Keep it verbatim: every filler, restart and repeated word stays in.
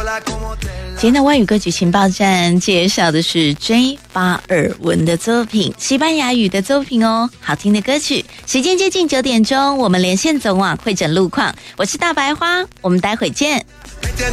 今天的外语歌曲情报站介绍的是 J 巴尔文的作品，西班牙语的作品哦，好听的歌曲。时间接近九点钟，我们连线总网会诊路况，我是大白花，我们待会见。